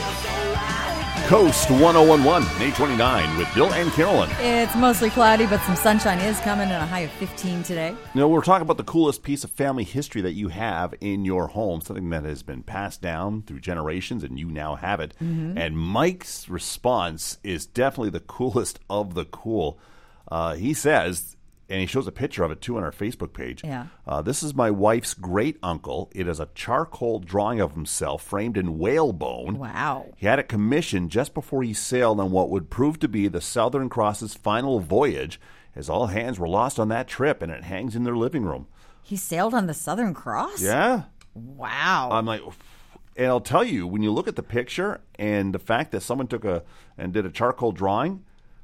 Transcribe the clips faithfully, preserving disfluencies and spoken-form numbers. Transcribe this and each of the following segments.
Coast one oh one one, eight twenty-nine with Bill and Carolyn. It's mostly cloudy, but some sunshine is coming and a high of fifteen today. You know, we're talking about the coolest piece of family history that you have in your home, something that has been passed down through generations and you now have it. Mm-hmm. And Mike's response is definitely the coolest of the cool. Uh, he says, and he shows a picture of it too on our Facebook page. Yeah. Uh, this is my wife's great uncle. It is a charcoal drawing of himself framed in whalebone. Wow. He had it commissioned just before he sailed on what would prove to be the Southern Cross's final voyage, as all hands were lost on that trip, and it hangs in their living room. He sailed on the Southern Cross? Yeah. Wow. I'm like, and I'll tell you, when you look at the picture and the fact that someone took a and did a charcoal drawing,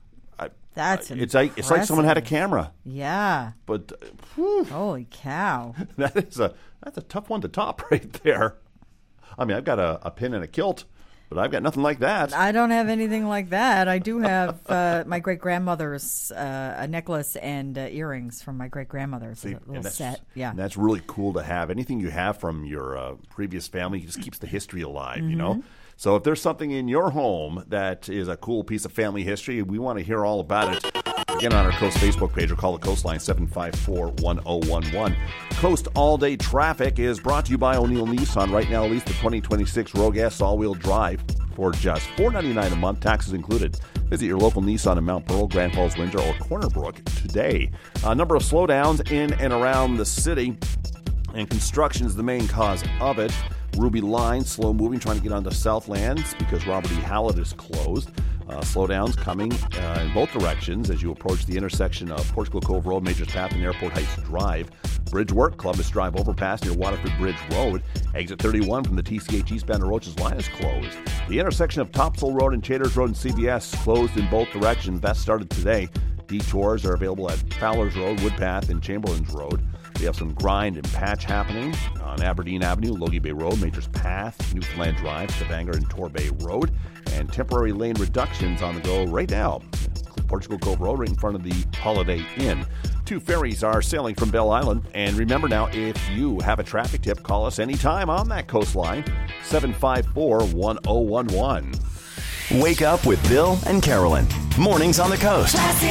That's it's like it's like someone had a camera. Yeah. But whew, holy cow. that is a that's a tough one to top right there. I mean, I've got a, a pin and a kilt, but I've got nothing like that. I don't have anything like that. I do have uh, my great grandmother's uh, a necklace and uh, earrings from my great grandmother's See, little set. Yeah, and that's really cool to have. Anything you have from your uh, previous family just keeps the history alive. Mm-hmm. You know. So if there's something in your home that is a cool piece of family history, we want to hear all about it. Again, on our Coast Facebook page, or call the Coast line seven five four, one oh one one. Coast All-Day Traffic is brought to you by O'Neill Nissan. Right now, lease the twenty twenty-six Rogue S all-wheel drive for just four hundred ninety-nine dollars a month, taxes included. Visit your local Nissan in Mount Pearl, Grand Falls, Windsor, or Corner Brook today. A number of slowdowns in and around the city, and construction is the main cause of it. Ruby Line, slow moving, trying to get onto Southlands because Robert E. Hallett is closed. Uh, slowdowns coming uh, in both directions as you approach the intersection of Portugal Cove Road, Majors Path, and Airport Heights Drive. Bridge work, Columbus Drive overpass near Waterford Bridge Road. Exit thirty-one from the T C H eastbound to Roaches line is closed. The intersection of Topsail Road and Chaders Road and C B S closed in both directions. That started today. Detours are available at Fowler's Road, Woodpath, and Chamberlain's Road. We have some grind and patch happening on Aberdeen Avenue, Logie Bay Road, Majors Path, Newfoundland Drive, Stavanger and Torbay Road, and temporary lane reductions on the go right now. Portugal Cove Road, right in front of the Holiday Inn. Two ferries are sailing from Belle Island. And remember now, if you have a traffic tip, call us anytime on that coastline, seven five four, one oh one one. Wake up with Bill and Carolyn. Mornings on the Coast.